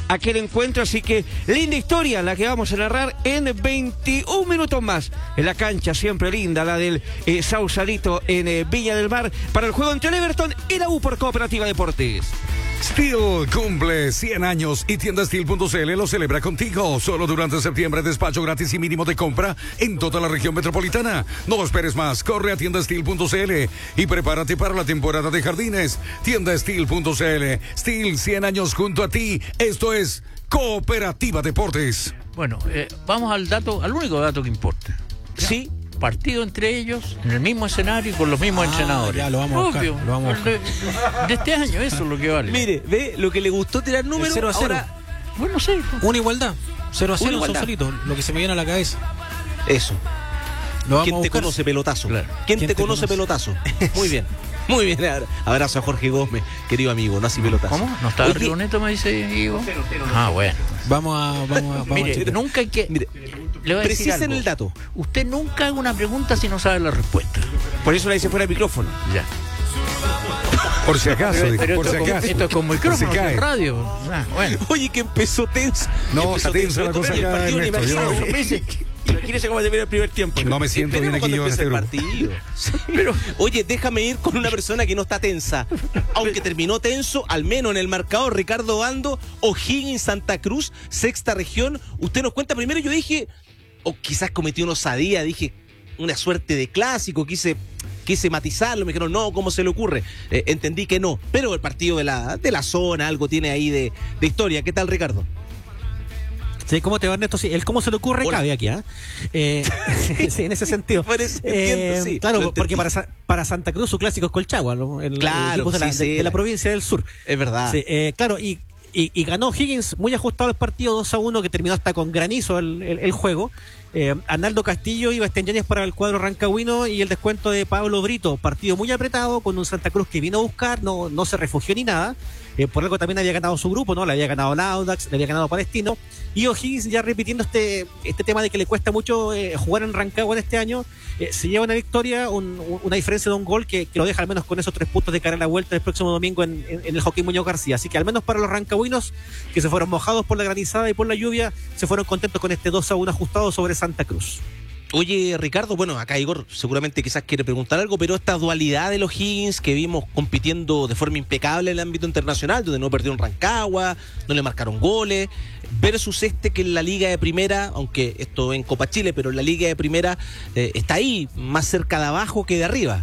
aquel encuentro, así que linda historia la que vamos a narrar en 21 minutos más, en la cancha siempre linda, la del Sausalito en Viña del Mar, para el juego entre el Everton y la U por Cooperativa Deportes. Steel cumple 100 años y tiendasteel.cl lo celebra contigo. Solo durante septiembre, despacho gratis y mínimo de compra en toda la región metropolitana. No esperes más, corre a tiendasteel.cl y prepárate para la temporada de jardines. Tiendasteel.cl, Steel 100 años junto a ti. Esto es Cooperativa Deportes. Bueno, vamos al único dato que importa. Sí, partido entre ellos, en el mismo escenario y con los mismos entrenadores. Ya lo vamos a buscar, lo vamos a buscar. De este año, eso es lo que vale. Mire, ve lo que le gustó tirar números. 0-0. Ahora, bueno, sí. Una igualdad. 0-0 igualdad. solito, lo que se me viene a la cabeza. eso. Lo vamos ¿Quién a te buscar. conoce, pelotazo? Claro. ¿Quién te conoce, pelotazo? Muy bien. Muy bien, abrazo a Jorge Gómez, querido amigo, no así pelotazo. ¿Cómo? ¿No está Oye, Río Neto, me dice Diego? Ah, bueno. Vamos a Mire, chequear. nunca hay que... Mire, le voy a decir precisen algo. el dato. Usted nunca haga una pregunta si no sabe la respuesta. Por eso la hice fuera del micrófono. Ya. Por si acaso, Pero por si acaso. esto es con Por micrófono, si cae. en radio. Ah, bueno. Oye, que empezó tenso. No, Empezó está tenso la esto, cosa el acá, partido, Ernesto, imagínese, imagínese cómo termina el primer tiempo. No me siento bien Esperemos aquí yo en cuando este empiece grupo. el partido. Pero, oye, déjame ir con una persona que no está tensa. Aunque terminó tenso, al menos en el marcador, Ricardo Bando, O'Higgins, Santa Cruz, sexta región. Usted nos cuenta primero, yo dije, o quizás cometí una osadía, dije, una suerte de clásico, quise matizarlo, me dijeron, no, ¿cómo se le ocurre? Entendí que no, pero el partido de la zona, algo tiene ahí de historia. ¿Qué tal, Ricardo? Sí, ¿cómo te va, Ernesto? Sí, el cómo se le ocurre Hola. cabe aquí, ¿ah? Sí, en ese sentido. Por eso entiendo, sí, claro, lo porque entendí. para Santa Cruz su clásico es Colchagua, ¿no? Claro, equipos de la, sí, sí. de la provincia del sur. Es verdad. Sí, claro, y ganó Higgins muy ajustado el partido 2-1, que terminó hasta con granizo el juego. Arnaldo Castillo y Bastián Yáñez para el cuadro rancagüino y el descuento de Pablo Brito. Partido muy apretado con un Santa Cruz que vino a buscar, no se refugió ni nada. Por algo también había ganado su grupo, ¿no? Le había ganado el Audax, le había ganado Palestino. Y O'Higgins, ya repitiendo este tema de que le cuesta mucho jugar en Rancagua en este año, se lleva una victoria, una diferencia de un gol que lo deja al menos con esos 3 puntos de cara a la vuelta el próximo domingo en el Joaquín Muñoz García. Así que al menos para los rancagüinos, que se fueron mojados por la granizada y por la lluvia, se fueron contentos con este 2-1 ajustado sobre Santa Cruz. Oye, Ricardo, bueno, acá Igor seguramente quizás quiere preguntar algo, pero esta dualidad de los Higgins que vimos compitiendo de forma impecable en el ámbito internacional, donde no perdieron Rancagua, no le marcaron goles, versus que en la Liga de Primera, aunque esto en Copa Chile, pero en la Liga de Primera está ahí, más cerca de abajo que de arriba.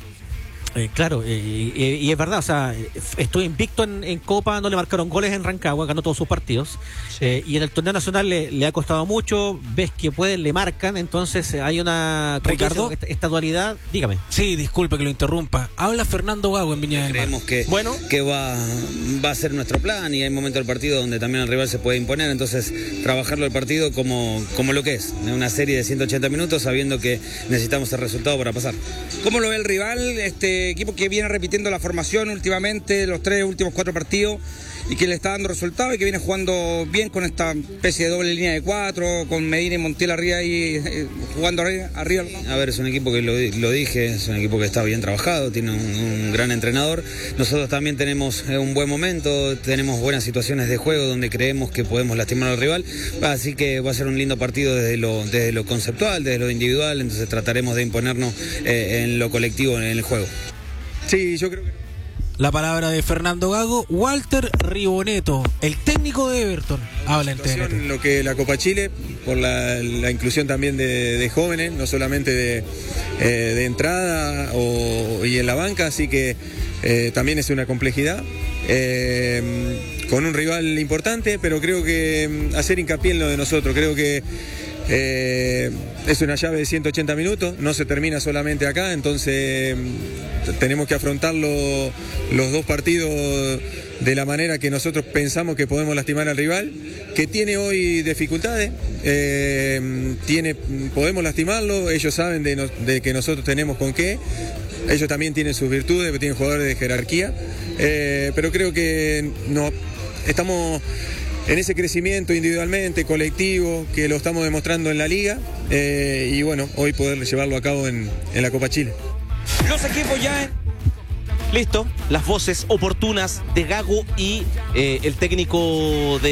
Claro, y es verdad, o sea, estuvo invicto en Copa, no le marcaron goles en Rancagua, ganó todos sus partidos. Y en el torneo nacional le ha costado mucho, ves que pueden, le marcan, entonces hay una... Ricardo, esta dualidad, dígame. Sí, disculpe que lo interrumpa. Habla Fernando Gago en Viña del Mar. Creemos que va a ser nuestro plan y hay momentos del partido donde también el rival se puede imponer, entonces trabajarlo el partido como lo que es, una serie de 180 minutos sabiendo que necesitamos el resultado para pasar. ¿Cómo lo ve el rival? Este equipo que viene repitiendo la formación últimamente, los 3 últimos 4 partidos, y que le está dando resultados y que viene jugando bien con esta especie de doble línea de 4, con Medina y Montiel arriba y jugando arriba. A ver, es un equipo que lo dije, es un equipo que está bien trabajado, tiene un gran entrenador. Nosotros también tenemos un buen momento, tenemos buenas situaciones de juego donde creemos que podemos lastimar al rival, así que va a ser un lindo partido desde lo conceptual, desde lo individual, entonces trataremos de imponernos en lo colectivo en el juego. Sí, yo creo que... La palabra de Fernando Gago. Walter Riboneto, el técnico de Everton, habla en TNT. Lo que la Copa Chile, por la inclusión también de jóvenes, no solamente de entrada y en la banca, así que también es una complejidad. Con un rival importante, pero creo que hacer hincapié en lo de nosotros, creo que es una llave de 180 minutos, no se termina solamente acá, entonces tenemos que afrontar los 2 partidos de la manera que nosotros pensamos que podemos lastimar al rival, que tiene hoy dificultades, podemos lastimarlo, ellos saben de que nosotros tenemos con qué, ellos también tienen sus virtudes, tienen jugadores de jerarquía, pero creo que no estamos en ese crecimiento individualmente, colectivo, que lo estamos demostrando en la liga, y bueno, hoy poder llevarlo a cabo en la Copa Chile. Los equipos ya... Listo, las voces oportunas de Gago y el técnico de